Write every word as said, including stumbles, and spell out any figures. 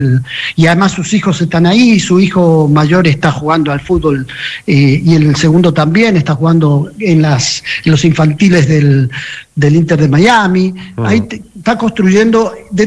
y además sus hijos están ahí, su hijo mayor está jugando al fútbol eh, y el segundo también está jugando en, las, en los infantiles del, del Inter de Miami. Uh-huh. Ahí te, está construyendo... De